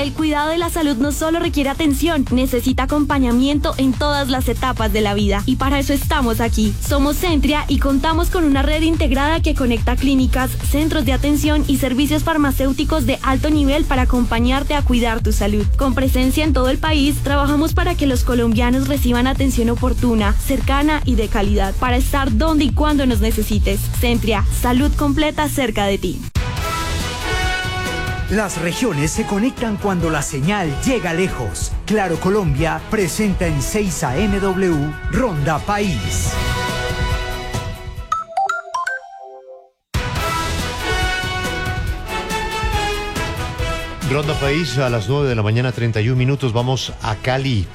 El cuidado de la salud no solo requiere atención, necesita acompañamiento en todas las etapas de la vida. Y para eso estamos aquí. Somos Centria y contamos con una red integrada que conecta clínicas, centros de atención y servicios farmacéuticos de alto nivel para acompañarte a cuidar tu salud. Con presencia en todo el país, trabajamos para que los colombianos reciban atención oportuna, cercana y de calidad, para estar donde y cuando nos necesites. Centria, salud completa cerca de ti. Las regiones se conectan cuando la señal llega lejos. Claro Colombia presenta en 6 AMW Ronda País. Ronda País a las 9 de la mañana, 31 minutos. Vamos a Cali.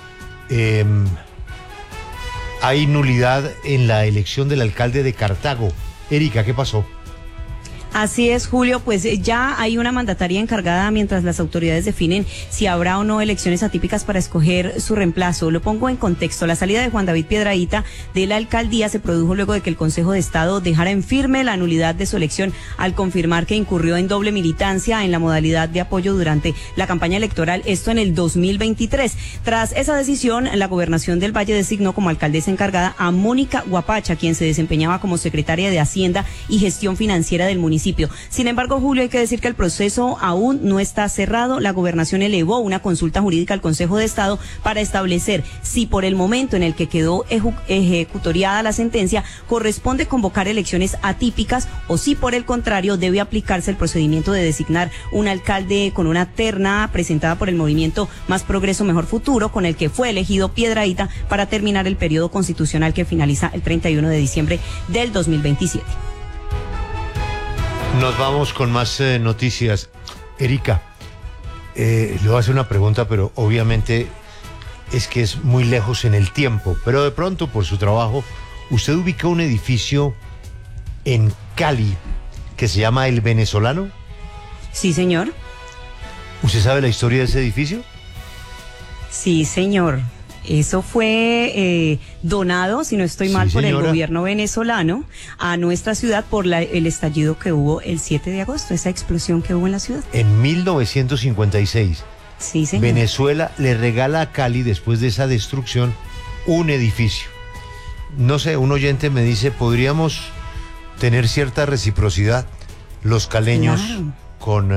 Hay nulidad en la elección del alcalde de Cartago. Erika, ¿qué pasó? Así es, Julio, pues ya hay una mandataria encargada mientras las autoridades definen si habrá o no elecciones atípicas para escoger su reemplazo. Lo pongo en contexto. La salida de Juan David Piedrahita de la alcaldía se produjo luego de que el Consejo de Estado dejara en firme la nulidad de su elección al confirmar que incurrió en doble militancia en la modalidad de apoyo durante la campaña electoral, esto en el 2023. Tras esa decisión, la Gobernación del Valle designó como alcaldesa encargada a Mónica Guapacha, quien se desempeñaba como secretaria de Hacienda y Gestión Financiera del municipio. Sin embargo, Julio, hay que decir que el proceso aún no está cerrado. La gobernación elevó una consulta jurídica al Consejo de Estado para establecer si por el momento en el que quedó ejecutoriada la sentencia corresponde convocar elecciones atípicas o si por el contrario debe aplicarse el procedimiento de designar un alcalde con una terna presentada por el movimiento Más Progreso Mejor Futuro, con el que fue elegido Piedrahita para terminar el periodo constitucional que finaliza el 31 de diciembre del 2027. Nos vamos con más noticias. Erika, le voy a hacer una pregunta, pero obviamente es que es muy lejos en el tiempo. Pero de pronto, por su trabajo, usted ubica un edificio en Cali que se llama El Venezolano. Sí, señor. ¿Usted sabe la historia de ese edificio? Sí, señor. Eso fue donado, si no estoy mal, por el gobierno venezolano a nuestra ciudad por el estallido que hubo el 7 de agosto, esa explosión que hubo en la ciudad. En 1956. Sí, señor. Venezuela le regala a Cali, después de esa destrucción, un edificio. No sé, un oyente me dice, podríamos tener cierta reciprocidad los caleños, claro, con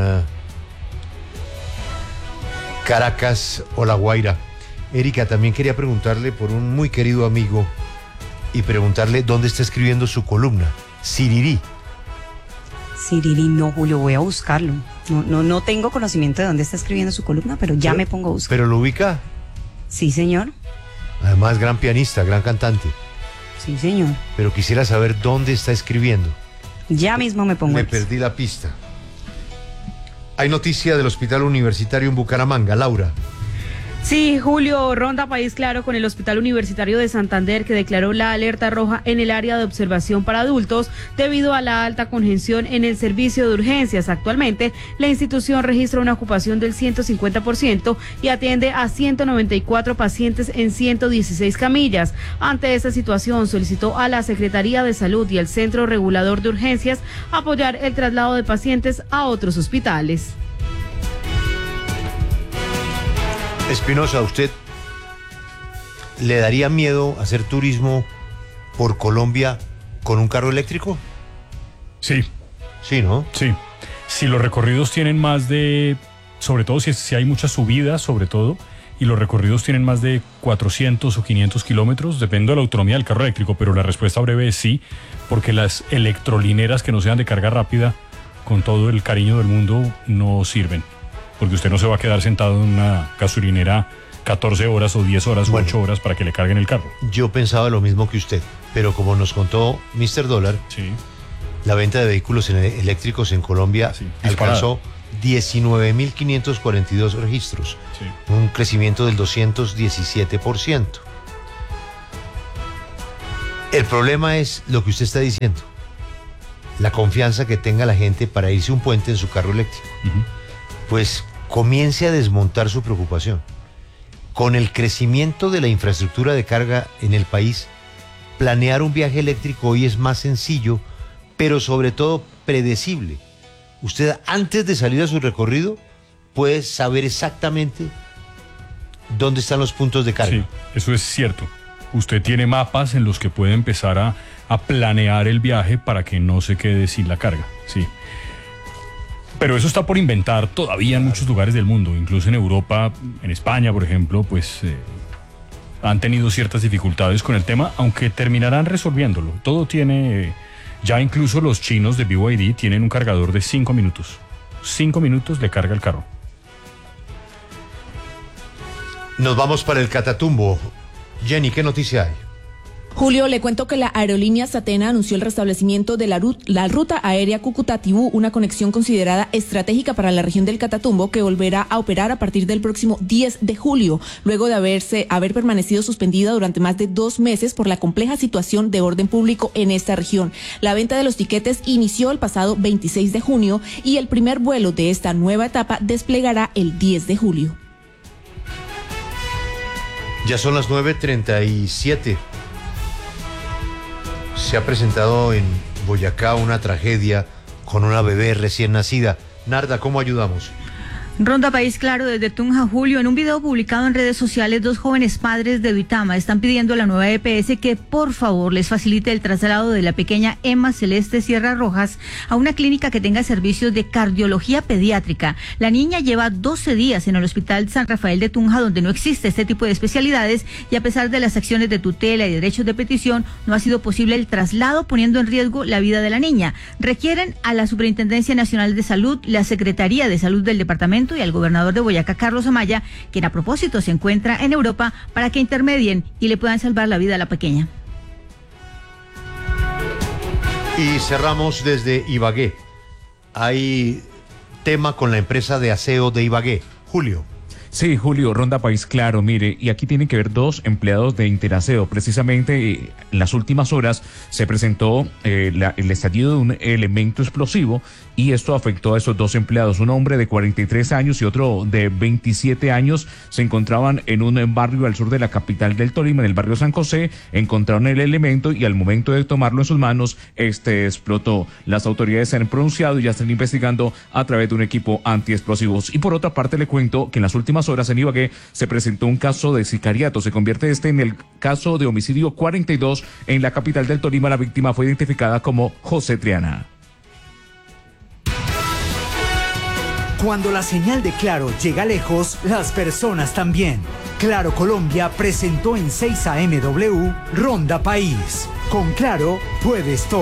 Caracas o La Guaira. Erika, también quería preguntarle por un muy querido amigo y preguntarle dónde está escribiendo su columna. Sirirí. Sirirí, no, Julio, voy a buscarlo. No tengo conocimiento de dónde está escribiendo su columna, pero ya me pongo a buscar. ¿Pero lo ubica? Sí, señor. Además, gran pianista, gran cantante. Sí, señor. Pero quisiera saber dónde está escribiendo. Ya mismo me pongo. Me perdí la pista. Hay noticia del Hospital Universitario en Bucaramanga, Laura. Sí, Julio, Ronda País Claro con el Hospital Universitario de Santander, que declaró la alerta roja en el área de observación para adultos debido a la alta congestión en el servicio de urgencias. Actualmente, la institución registra una ocupación del 150% y atiende a 194 pacientes en 116 camillas. Ante esta situación, solicitó a la Secretaría de Salud y al Centro Regulador de Urgencias apoyar el traslado de pacientes a otros hospitales. Espinosa, ¿usted le daría miedo hacer turismo por Colombia con un carro eléctrico? Sí. Sí, ¿no? Sí. Si los recorridos tienen más de, sobre todo si hay muchas subidas, sobre todo, y los recorridos tienen más de 400 o 500 kilómetros, depende de la autonomía del carro eléctrico, pero la respuesta breve es sí, porque las electrolineras que no sean de carga rápida, con todo el cariño del mundo, no sirven. Porque usted no se va a quedar sentado en una gasolinera 14 horas o 10 horas o 8 horas para que le carguen el carro. Yo pensaba lo mismo que usted, pero como nos contó Mr. Dólar, sí, la venta de vehículos eléctricos en Colombia alcanzó 19.542 registros, un crecimiento del 217%. El problema es lo que usted está diciendo, la confianza que tenga la gente para irse un puente en su carro eléctrico. Pues comience a desmontar su preocupación. Con el crecimiento de la infraestructura de carga en el país, planear un viaje eléctrico hoy es más sencillo, pero sobre todo predecible. Usted, antes de salir a su recorrido, puede saber exactamente dónde están los puntos de carga. Sí, eso es cierto. Usted tiene mapas en los que puede empezar a planear el viaje para que no se quede sin la carga, sí. Pero eso está por inventar todavía en muchos lugares del mundo, incluso en Europa, en España, por ejemplo, pues han tenido ciertas dificultades con el tema, aunque terminarán resolviéndolo. Todo tiene, ya incluso los chinos de BYD tienen un cargador de 5 minutos. 5 minutos le carga el carro. Nos vamos para el Catatumbo. Jenny, ¿qué noticia hay? Julio, le cuento que la aerolínea Satena anunció el restablecimiento de la ruta aérea Cúcuta-Tibú, una conexión considerada estratégica para la región del Catatumbo que volverá a operar a partir del próximo 10 de julio, luego de haber permanecido suspendida durante más de 2 meses por la compleja situación de orden público en esta región. La venta de los tiquetes inició el pasado 26 de junio y el primer vuelo de esta nueva etapa desplegará el 10 de julio. Ya son las 9:37. Se ha presentado en Boyacá una tragedia con una bebé recién nacida. Narda, ¿cómo ayudamos? Ronda País Claro desde Tunja, Julio. En un video publicado en redes sociales, 2 jóvenes padres de Duitama están pidiendo a la nueva EPS que por favor les facilite el traslado de la pequeña Emma Celeste Sierra Rojas a una clínica que tenga servicios de cardiología pediátrica. La niña lleva 12 días en el Hospital San Rafael de Tunja, donde no existe este tipo de especialidades, y a pesar de las acciones de tutela y derechos de petición, no ha sido posible el traslado, poniendo en riesgo la vida de la niña. Requieren a la Superintendencia Nacional de Salud, la Secretaría de Salud del departamento y al gobernador de Boyacá, Carlos Amaya, quien a propósito se encuentra en Europa, para que intermedien y le puedan salvar la vida a la pequeña. Y cerramos desde Ibagué. Hay tema con la empresa de aseo de Ibagué. Julio. Sí, Julio, Ronda País Claro, mire, y aquí tienen que ver 2 empleados de Interaseo. Precisamente en las últimas horas se presentó el estallido de un elemento explosivo y esto afectó a esos 2 empleados. Un hombre de 43 años y otro de 27 años se encontraban en un barrio al sur de la capital del Tolima, en el barrio San José. Encontraron el elemento y al momento de tomarlo en sus manos, este explotó. Las autoridades se han pronunciado y ya están investigando a través de un equipo antiexplosivos. Y por otra parte le cuento que en las últimas horas en Ibagué se presentó un caso de sicariato. Se convierte en el caso de homicidio 42 en la capital del Tolima. La víctima fue identificada como José Triana. Cuando la señal de Claro llega lejos, las personas también. Claro Colombia presentó en 6 AMW Ronda País. Con Claro puedes todo.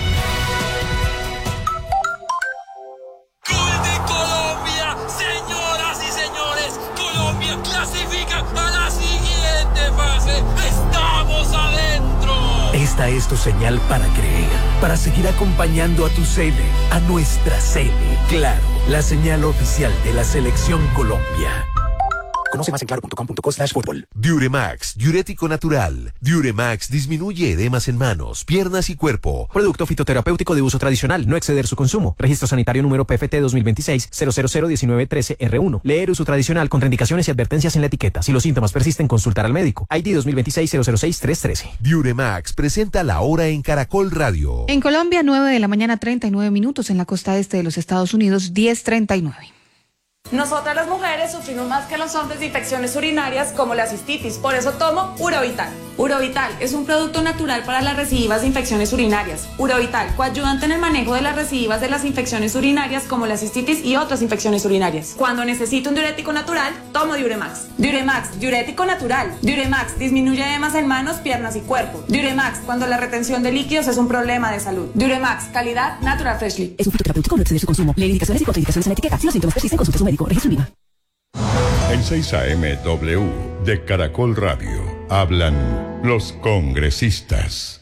¡Gol de Colombia! Señoras y señores, Colombia clasifica a la siguiente fase. ¡Estamos adentro! Esta es tu señal para creer, para seguir acompañando a tu Cele, a nuestra Cele. Claro, la señal oficial de la Selección Colombia. Conoce más en claro.com.co/fútbol. Diuremax, diurético natural. Diuremax disminuye edemas en manos, piernas y cuerpo. Producto fitoterapéutico de uso tradicional, no exceder su consumo. Registro sanitario número PFT 2026-0001913R1. Leer uso tradicional, contraindicaciones y advertencias en la etiqueta. Si los síntomas persisten, consultar al médico. ID 2026-006-313. Diuremax presenta La Hora en Caracol Radio. En Colombia, 9 de la mañana, 39 minutos. En la costa este de los Estados Unidos, 10:39. Nosotras las mujeres sufrimos más que los hombres de infecciones urinarias como la cistitis, por eso tomo Urovital. Urovital es un producto natural para las recidivas de infecciones urinarias. Urovital, coayudante en el manejo de las recidivas de las infecciones urinarias como la cistitis y otras infecciones urinarias. Cuando necesito un diurético natural, tomo Diuremax. Diuremax, diurético natural. Diuremax disminuye edemas en manos, piernas y cuerpo. Diuremax, cuando la retención de líquidos es un problema de salud. Diuremax, calidad Natural Freshly. Es un fitoterapéutico, no exceder su consumo. Leer indicaciones y contraindicaciones en la etiqueta. Si los síntomas persisten, consulte a su médico. Registro IVA. En 6 AMW de Caracol Radio hablan los congresistas.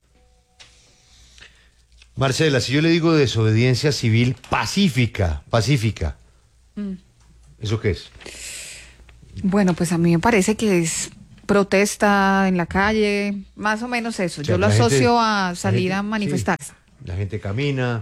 Marcela, si yo le digo desobediencia civil pacífica, ¿eso qué es? Bueno, pues a mí me parece que es protesta en la calle, más o menos eso. Yo lo asocio a salir a manifestarse. Sí, la gente camina,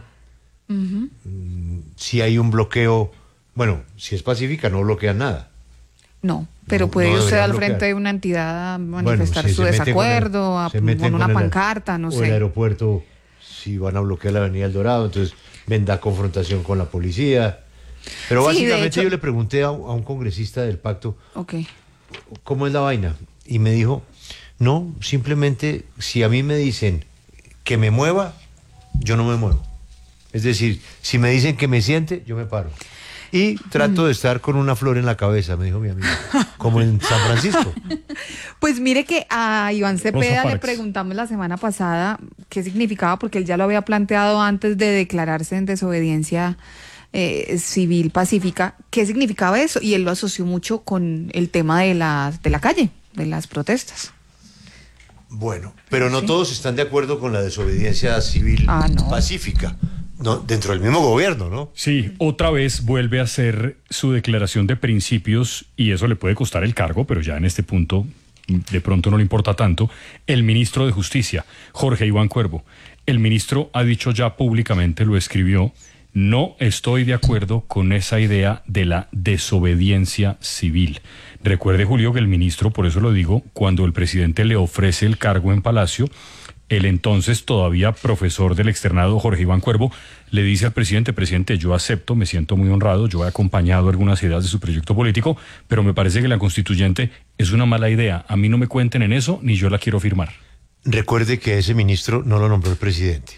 si hay un bloqueo, bueno, si es pacífica no bloquean nada. No, pero puede usted al frente de una entidad a manifestar su desacuerdo, con una pancarta, no sé. O el aeropuerto, si van a bloquear la Avenida El Dorado, entonces vendrá confrontación con la policía. Pero Sí, básicamente de hecho- yo le pregunté a un congresista del pacto, Ok. ¿cómo es la vaina? Y me dijo, no, simplemente si a mí me dicen que me mueva, yo no me muevo. Es decir, si me dicen que me siente, yo me paro. Y trato de estar con una flor en la cabeza, me dijo mi amigo, como en San Francisco. Pues mire que a Iván Cepeda le Parks. preguntamos la semana pasada qué significaba, porque él ya lo había planteado antes de declararse en desobediencia civil pacífica, qué significaba eso, y él lo asoció mucho con el tema de la calle, de las protestas. Bueno, pero no todos están de acuerdo con la desobediencia civil pacífica. No, dentro del mismo gobierno, ¿no? Sí, otra vez vuelve a hacer su declaración de principios y eso le puede costar el cargo, pero ya en este punto de pronto no le importa tanto. El ministro de Justicia, Jorge Iván Cuervo, el ministro ha dicho ya públicamente, lo escribió, no estoy de acuerdo con esa idea de la desobediencia civil. Recuerde, Julio, que el ministro, por eso lo digo, cuando el presidente le ofrece el cargo en Palacio, el entonces todavía profesor del externado Jorge Iván Cuervo le dice al presidente, presidente, yo acepto, me siento muy honrado, yo he acompañado algunas ideas de su proyecto político, pero me parece que la constituyente es una mala idea, a mí no me cuenten en eso, ni yo la quiero firmar. Recuerde que ese ministro no lo nombró el presidente.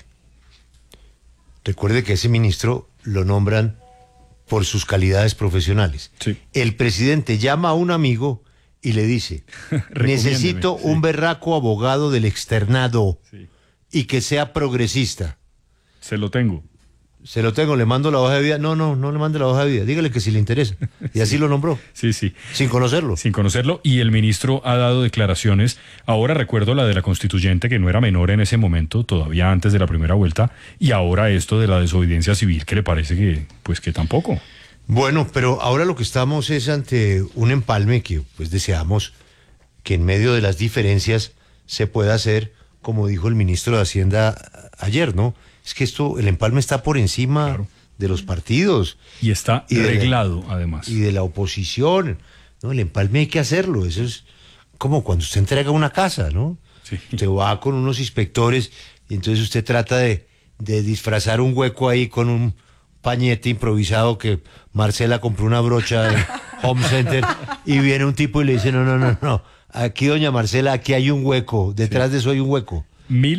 Recuerde que ese ministro lo nombran por sus calidades profesionales. Sí. El presidente llama a un amigo y le dice, necesito un berraco abogado del externado y que sea progresista. Se lo tengo. Se lo tengo, le mando la hoja de vida. No le mande la hoja de vida, dígale que si le interesa. Y así lo nombró. Sí, sí. Sin conocerlo. Sin conocerlo, y el ministro ha dado declaraciones. Ahora recuerdo la de la constituyente, que no era menor en ese momento, todavía antes de la primera vuelta, y ahora esto de la desobediencia civil, que le parece que, pues que tampoco. Bueno, pero ahora lo que estamos es ante un empalme que pues deseamos que en medio de las diferencias se pueda hacer, como dijo el ministro de Hacienda ayer, ¿no? Es que el empalme está por encima de los partidos. Y está reglado, además. Y de la oposición. No, el empalme hay que hacerlo. Eso es como cuando usted entrega una casa, ¿no? Sí. Usted va con unos inspectores y entonces usted trata de disfrazar un hueco ahí con un pañete improvisado que Marcela compró una brocha en Home Center y viene un tipo y le dice, no. Aquí, doña Marcela, aquí hay un hueco. Detrás de eso hay un hueco.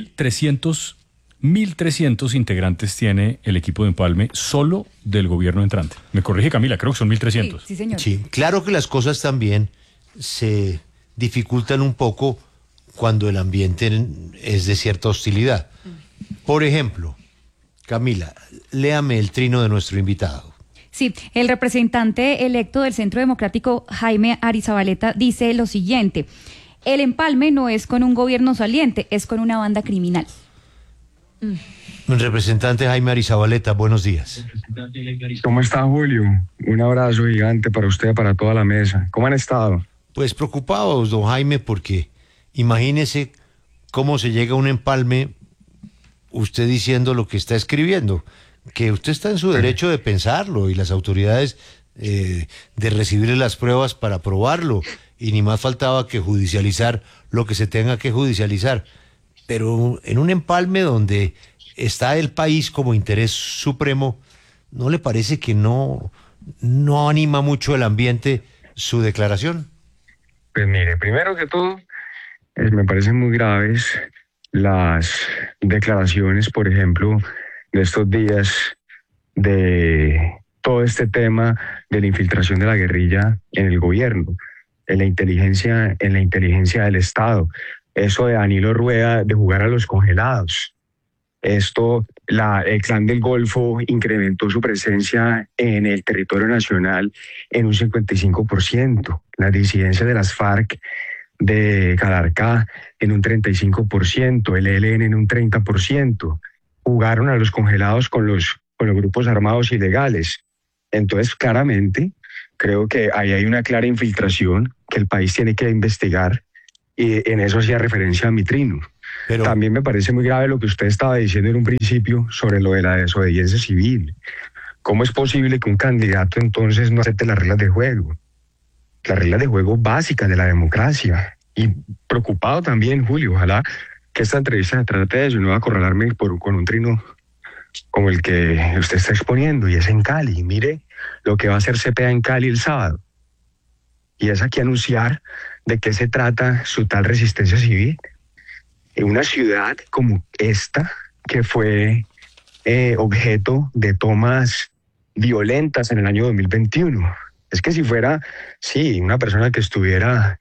1.300 integrantes tiene el equipo de empalme solo del gobierno entrante. Me corrige Camila, creo que son 1.300. Sí, señor. Sí, claro que las cosas también se dificultan un poco cuando el ambiente es de cierta hostilidad. Por ejemplo, Camila, léame el trino de nuestro invitado. Sí, el representante electo del Centro Democrático, Jaime Arizabaleta, dice lo siguiente: el empalme no es con un gobierno saliente, es con una banda criminal. El representante Jaime Arizabaleta, buenos días. ¿Cómo está, Julio? Un abrazo gigante para usted, para toda la mesa. ¿Cómo han estado? Pues preocupados, don Jaime, porque imagínese cómo se llega a un empalme usted diciendo lo que está escribiendo, que usted está en su derecho de pensarlo y las autoridades de recibirle las pruebas para probarlo, y ni más faltaba que judicializar lo que se tenga que judicializar. Pero en un empalme donde está el país como interés supremo, ¿no le parece que no anima mucho el ambiente su declaración? Pues mire, primero que todo, me parecen muy graves las declaraciones, por ejemplo, de estos días de todo este tema de la infiltración de la guerrilla en el gobierno, en la inteligencia del Estado. Eso de Danilo Rueda de jugar a los congelados. Esto, el Clan del Golfo incrementó su presencia en el territorio nacional en un 55%. Las disidencias de las FARC de Calarcá en un 35%, el ELN en un 30%. Jugaron a los congelados con los grupos armados ilegales. Entonces, claramente, creo que ahí hay una clara infiltración que el país tiene que investigar. Y en eso hacía referencia a mi trino. Pero también me parece muy grave lo que usted estaba diciendo en un principio sobre lo de la desobediencia civil. ¿Cómo es posible que un candidato entonces no acepte las reglas de juego? Las reglas de juego básicas de la democracia. Y preocupado también, Julio, ojalá que esta entrevista se trate de eso y no acorralarme con un trino como el que usted está exponiendo, y es en Cali. Mire lo que va a hacer CPA en Cali el sábado. Y es aquí anunciar de qué se trata su tal resistencia civil. En una ciudad como esta, que fue objeto de tomas violentas en el año 2021. Es que si fuera, sí, una persona que estuviera,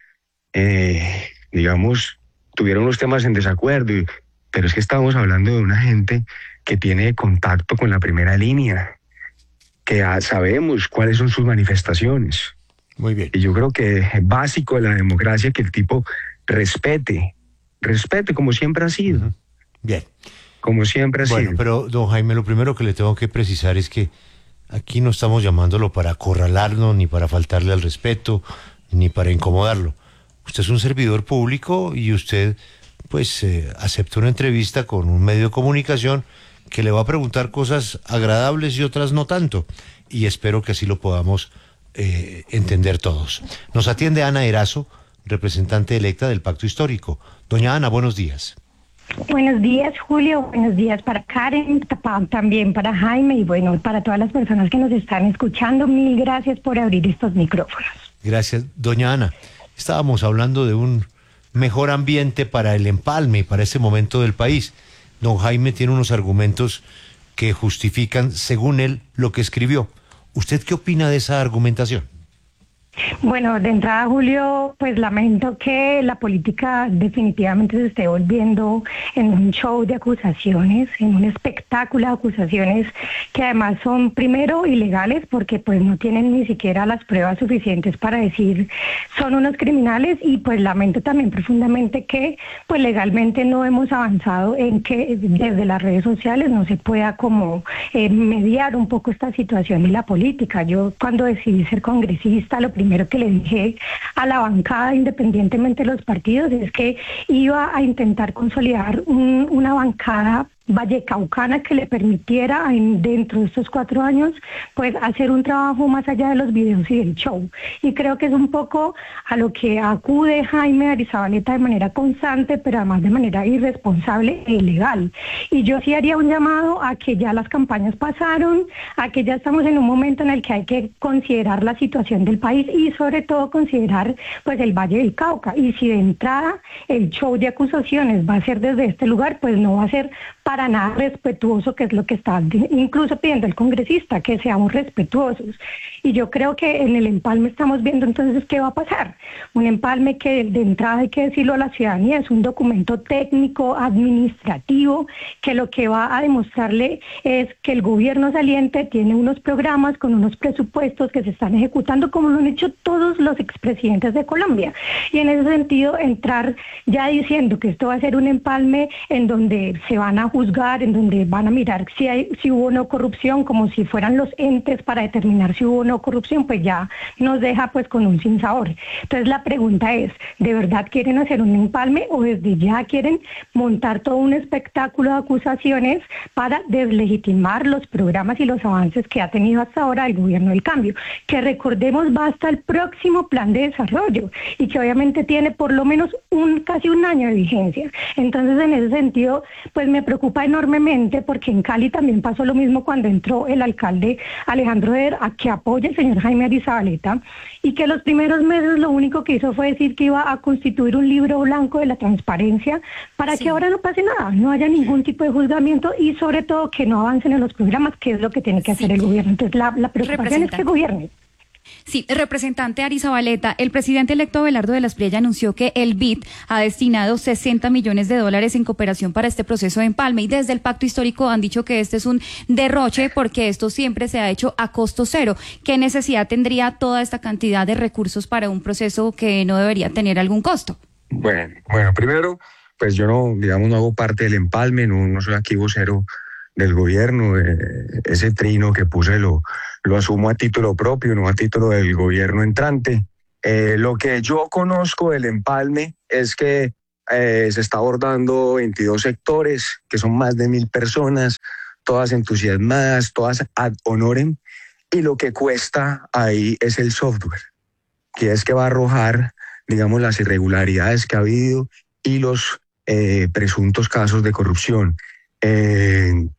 digamos, tuviera unos temas en desacuerdo, pero es que estamos hablando de una gente que tiene contacto con la primera línea, que sabemos cuáles son sus manifestaciones. Muy bien. Y yo creo que es básico de la democracia que el tipo respete como siempre ha sido. Bien. Como siempre ha sido. Bueno, pero don Jaime, lo primero que le tengo que precisar es que aquí no estamos llamándolo para acorralarnos, ni para faltarle al respeto, ni para incomodarlo. Usted es un servidor público y usted, pues, acepta una entrevista con un medio de comunicación que le va a preguntar cosas agradables y otras no tanto. Y espero que así lo podamos entender todos. Nos atiende Ana Erazo, representante electa del Pacto Histórico. Doña Ana, buenos días. Buenos días, Julio. Buenos días para Karen, también para Jaime y bueno, para todas las personas que nos están escuchando. Mil gracias por abrir estos micrófonos. Gracias, doña Ana. Estábamos hablando de un mejor ambiente para el empalme y para ese momento del país. Don Jaime tiene unos argumentos que justifican, según él, lo que escribió. ¿Usted qué opina de esa argumentación? Bueno, de entrada, Julio, pues lamento que la política definitivamente se esté volviendo en un show de acusaciones, en un espectáculo de acusaciones que además son primero ilegales porque pues no tienen ni siquiera las pruebas suficientes para decir son unos criminales y pues lamento también profundamente que pues legalmente no hemos avanzado en que desde las redes sociales no se pueda como mediar un poco esta situación y la política. Yo cuando decidí ser congresista, lo primero que le dije a la bancada, independientemente de los partidos, es que iba a intentar consolidar una bancada vallecaucana que le permitiera dentro de estos 4 años pues hacer un trabajo más allá de los videos y del show, y creo que es un poco a lo que acude Jaime Arizabaleta de manera constante, pero además de manera irresponsable e ilegal. Y yo sí haría un llamado a que ya las campañas pasaron, a que ya estamos en un momento en el que hay que considerar la situación del país y sobre todo considerar pues el Valle del Cauca, y si de entrada el show de acusaciones va a ser desde este lugar, pues no va a ser para nada respetuoso, que es lo que está incluso pidiendo el congresista, que seamos respetuosos. Y yo creo que en el empalme estamos viendo entonces qué va a pasar. Un empalme que de entrada, hay que decirlo a la ciudadanía, es un documento técnico, administrativo, que lo que va a demostrarle es que el gobierno saliente tiene unos programas con unos presupuestos que se están ejecutando como lo han hecho todos los expresidentes de Colombia. Y en ese sentido, entrar ya diciendo que esto va a ser un empalme en donde se van a juzgar, en donde van a mirar si hubo o no corrupción, como si fueran los entes para determinar si hubo o no corrupción, pues ya nos deja pues con un sinsabor. Entonces la pregunta es, ¿de verdad quieren hacer un empalme o desde ya quieren montar todo un espectáculo de acusaciones para deslegitimar los programas y los avances que ha tenido hasta ahora el gobierno del cambio? Que recordemos va hasta el próximo plan de desarrollo y que obviamente tiene por lo menos casi un año de vigencia. Entonces en ese sentido pues me preocupa enormemente, porque en Cali también pasó lo mismo cuando entró el alcalde Alejandro Eder a que apoya el señor Jaime Arizabaleta, y que los primeros meses lo único que hizo fue decir que iba a constituir un libro blanco de la transparencia para que ahora no pase nada, no haya ningún tipo de juzgamiento y sobre todo que no avancen en los programas, que es lo que tiene que hacer el gobierno. Entonces la preocupación es que gobierne. Sí, representante Arizabaleta, el presidente electo Abelardo de la Espriella anunció que el BID ha destinado $60 millones en cooperación para este proceso de empalme, y desde el Pacto Histórico han dicho que este es un derroche porque esto siempre se ha hecho a costo cero. ¿Qué necesidad tendría toda esta cantidad de recursos para un proceso que no debería tener algún costo? Bueno, primero, pues yo no hago parte del empalme, no soy aquí vocero del gobierno. Ese trino que puse lo asumo a título propio, no a título del gobierno entrante. Lo que yo conozco del empalme es que se está abordando 22 sectores, que son más de 1.000 personas, todas entusiasmadas, todas ad honorem, y lo que cuesta ahí es el software, que es que va a arrojar, digamos, las irregularidades que ha habido y los presuntos casos de corrupción.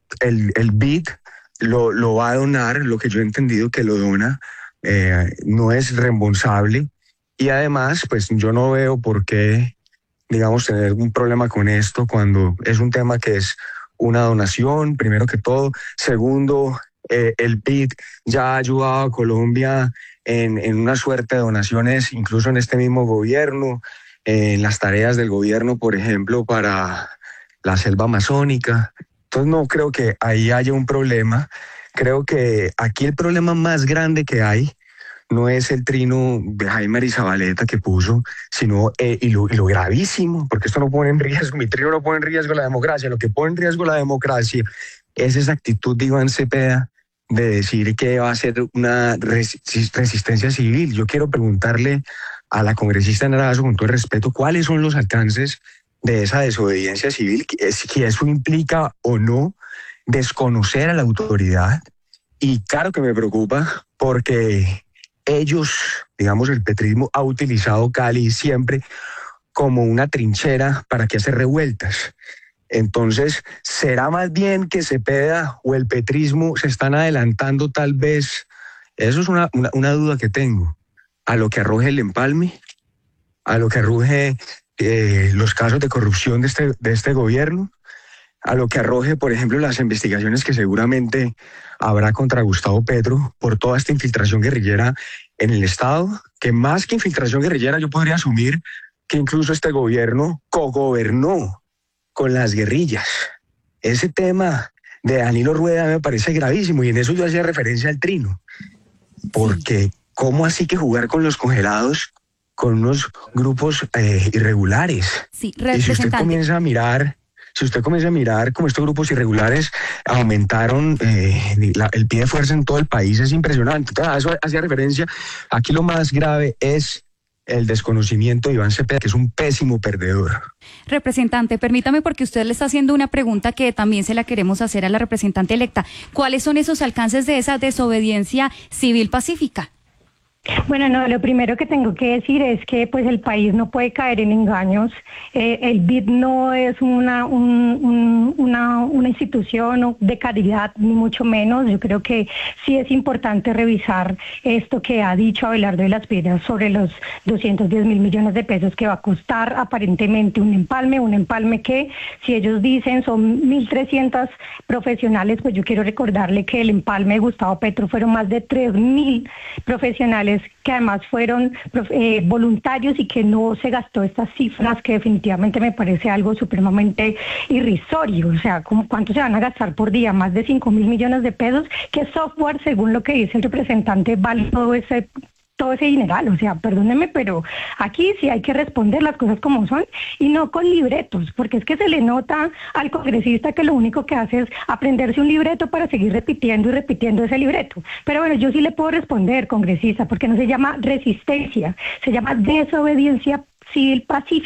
el BID lo va a donar, lo que yo he entendido que lo dona, no es reembolsable, y además pues yo no veo por qué, digamos, tener un problema con esto cuando es un tema que es una donación, primero que todo. Segundo, el BID ya ha ayudado a Colombia en una suerte de donaciones, incluso en este mismo gobierno, en las tareas del gobierno, por ejemplo, para la selva amazónica. Entonces no creo que ahí haya un problema. Creo que aquí el problema más grande que hay no es el trino de Jaime Arizabaleta que puso, sino y lo gravísimo, porque esto no pone en riesgo, mi trino no pone en riesgo la democracia, lo que pone en riesgo la democracia es esa actitud de Iván Cepeda de decir que va a ser una resistencia civil. Yo quiero preguntarle a la congresista Narazo, con todo el respeto, ¿cuáles son los alcances de esa desobediencia civil? Si eso implica o no desconocer a la autoridad. Y claro que me preocupa porque ellos, digamos, el petrismo ha utilizado Cali siempre como una trinchera para que hacer revueltas. Entonces, ¿será más bien que Cepeda o el petrismo se están adelantando tal vez? Eso es una duda que tengo. A lo que arroje el empalme, a lo que arroje los casos de corrupción de este gobierno, a lo que arroje, por ejemplo, las investigaciones que seguramente habrá contra Gustavo Petro por toda esta infiltración guerrillera en el Estado, que más que infiltración guerrillera yo podría asumir que incluso este gobierno cogobernó con las guerrillas. Ese tema de Danilo Rueda me parece gravísimo, y en eso yo hacía referencia al trino, porque ¿cómo así que jugar con los congelados con unos grupos irregulares? Sí, y si usted comienza a mirar cómo estos grupos irregulares aumentaron el pie de fuerza en todo el país, es impresionante. Entonces, a eso hacía referencia. Aquí lo más grave es el desconocimiento de Iván Cepeda, que es un pésimo perdedor. Representante, permítame, porque usted le está haciendo una pregunta que también se la queremos hacer a la representante electa. ¿Cuáles son esos alcances de esa desobediencia civil pacífica? Bueno, no, lo primero que tengo que decir es que pues el país no puede caer en engaños. El BID no es una institución de caridad, ni mucho menos. Yo creo que sí es importante revisar esto que ha dicho Abelardo de las Piedras sobre los 210 mil millones de pesos que va a costar aparentemente un empalme que, si ellos dicen son 1.300 profesionales, pues yo quiero recordarle que el empalme de Gustavo Petro fueron más de 3.000 profesionales que además fueron voluntarios, y que no se gastó estas cifras, que definitivamente me parece algo supremamente irrisorio. O sea, ¿cuánto se van a gastar por día? Más de 5.000 millones de pesos. ¿Qué software, según lo que dice el representante, vale todo ese dineral? O sea, perdónenme, pero aquí sí hay que responder las cosas como son y no con libretos, porque es que se le nota al congresista que lo único que hace es aprenderse un libreto para seguir repitiendo y repitiendo ese libreto. Pero bueno, yo sí le puedo responder, congresista, porque no se llama resistencia, se llama desobediencia civil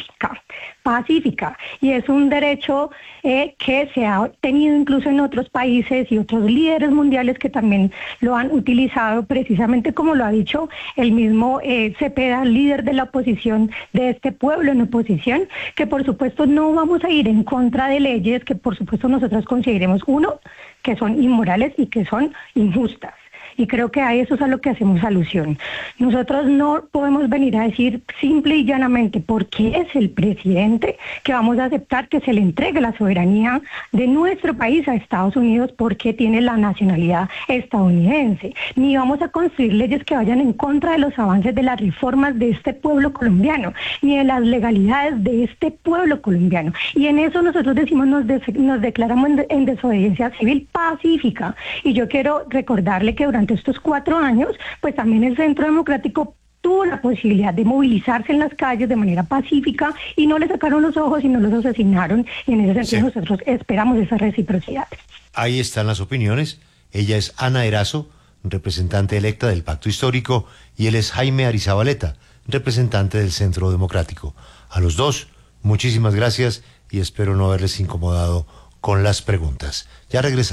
pacífica, y es un derecho que se ha tenido incluso en otros países y otros líderes mundiales que también lo han utilizado, precisamente como lo ha dicho el mismo Cepeda, líder de la oposición, de este pueblo en oposición, que por supuesto no vamos a ir en contra de leyes que por supuesto nosotros consideremos, uno, que son inmorales y que son injustas. Y creo que a eso es a lo que hacemos alusión. Nosotros no podemos venir a decir simple y llanamente porque es el presidente que vamos a aceptar que se le entregue la soberanía de nuestro país a Estados Unidos porque tiene la nacionalidad estadounidense. Ni vamos a construir leyes que vayan en contra de los avances de las reformas de este pueblo colombiano, ni de las legalidades de este pueblo colombiano. Y en eso nosotros decimos, nos declaramos en desobediencia civil pacífica. Y yo quiero recordarle que durante estos 4 años, pues también el Centro Democrático tuvo la posibilidad de movilizarse en las calles de manera pacífica y no le sacaron los ojos y no los asesinaron, y en ese sentido nosotros esperamos esa reciprocidad. Ahí están las opiniones. Ella es Ana Erazo, representante electa del Pacto Histórico, y él es Jaime Arizabaleta, representante del Centro Democrático. A los dos, muchísimas gracias y espero no haberles incomodado con las preguntas. Ya regresamos.